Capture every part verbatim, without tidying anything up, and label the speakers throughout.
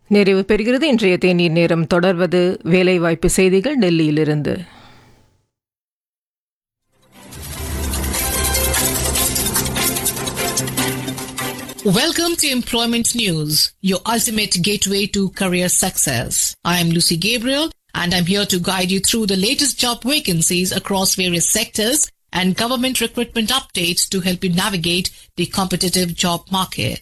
Speaker 1: நிறைவு பெறுகிறது இன்றைய தேநீர் நேரம். தொடர்வது வேலைவாய்ப்பு செய்திகள் டெல்லியிலிருந்து.
Speaker 2: Welcome to Employment News, your ultimate gateway to career success. I am Lucy Gabriel and I'm here to guide you through the latest job vacancies across various sectors and government recruitment updates to help you navigate the competitive job market.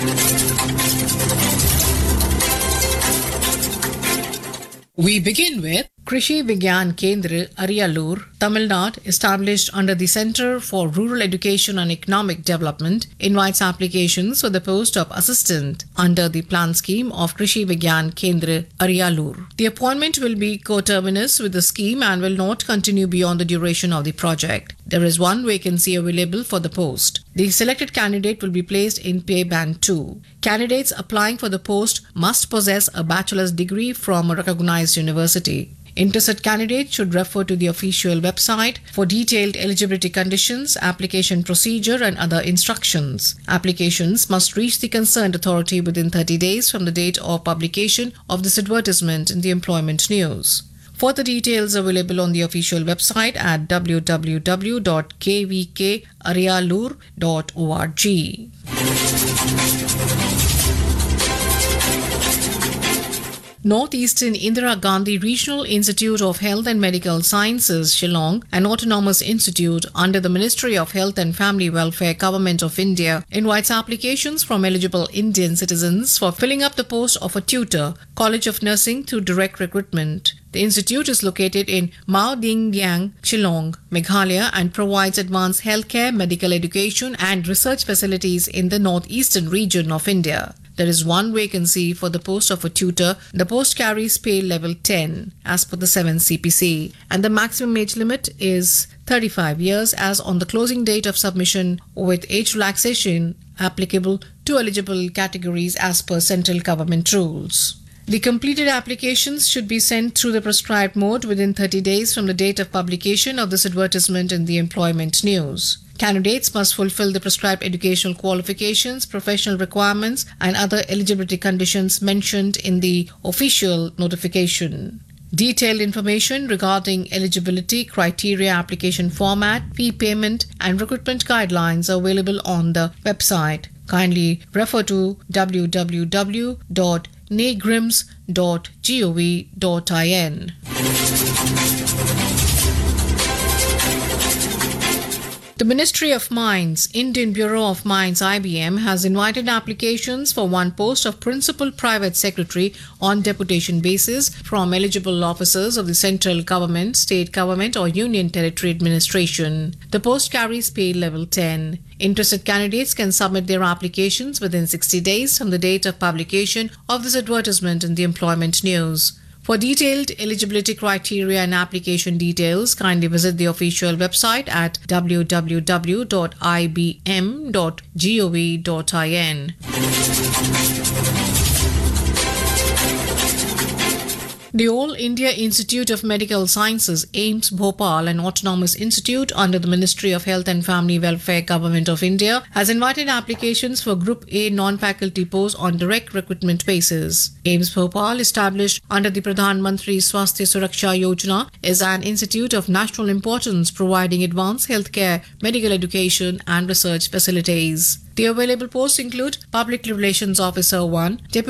Speaker 2: We begin with Krishi Vigyan Kendra, Ariyalur, Tamil Nadu, established under the Center for Rural Education and Economic Development, invites applications for the post of assistant under the plan scheme of Krishi Vigyan Kendra, Ariyalur. The appointment will be coterminous with the scheme and will not continue beyond the duration of the project. There is one vacancy available for the post. The selected candidate will be placed in pay band two. Candidates applying for the post must possess a bachelor's degree from a recognized university. Interested candidates should refer to the official website for detailed eligibility conditions, application procedure and other instructions. Applications must reach the concerned authority within thirty days from the date of publication of this advertisement in the employment news. Further details available on the official website at w w w dot k v k ariyalur dot org. Northeastern Indira Gandhi Regional Institute of Health and Medical Sciences, Shillong, an autonomous institute under the Ministry of Health and Family Welfare, Government of India, invites applications from eligible Indian citizens for filling up the post of a tutor, College of Nursing through direct recruitment. The institute is located in Mao Ding Liang, Shillong, Meghalaya, and provides advanced healthcare, medical education, and research facilities in the northeastern region of India. There is one vacancy for the post of a tutor. The post carries pay level ten as per the seventh C P C, and the maximum age limit is thirty-five years as on the closing date of submission, with age relaxation applicable to eligible categories as per central government rules. The completed applications should be sent through the prescribed mode within thirty days from the date of publication of this advertisement in the employment news. Candidates must fulfill the prescribed educational qualifications, professional requirements, and other eligibility conditions mentioned in the official notification. Detailed information regarding eligibility, criteria, application format, fee payment, and recruitment guidelines are available on the website. Kindly refer to w w w dot negrims dot gov dot in. The Ministry of Mines, Indian Bureau of Mines I B M, has invited applications for one post of Principal Private Secretary on deputation basis from eligible officers of the central government, state government or union territory administration. The post carries pay level ten. Interested candidates can submit their applications within sixty days from the date of publication of this advertisement in the employment news. For detailed eligibility criteria and application details, kindly visit the official website at w w w dot i b m dot gov dot in. The All India Institute of Medical Sciences, AIIMS Bhopal, an autonomous institute under the Ministry of Health and Family Welfare, Government of India, has invited applications for Group A non-faculty posts on direct recruitment basis. AIIMS Bhopal, established under the Pradhan Mantri Swasthya Suraksha Yojana, is an institute of national importance providing advanced healthcare, medical education and research facilities. The available posts include Public Relations Officer one, Deputy